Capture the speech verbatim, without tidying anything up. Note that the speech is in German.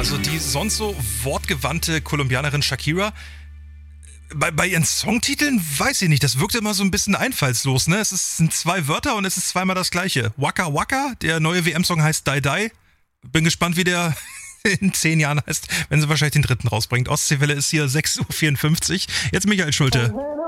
Also die sonst so wortgewandte Kolumbianerin Shakira, bei, bei ihren Songtiteln weiß ich nicht, das wirkt immer so ein bisschen einfallslos, ne? Es ist, sind zwei Wörter und es ist zweimal das gleiche. Waka Waka, der neue W M-Song heißt Die Die. Bin gespannt, wie der in zehn Jahren heißt, wenn sie wahrscheinlich den dritten rausbringt. Ostseewelle ist hier sechs Uhr vierundfünfzig. Jetzt Michael Schulte.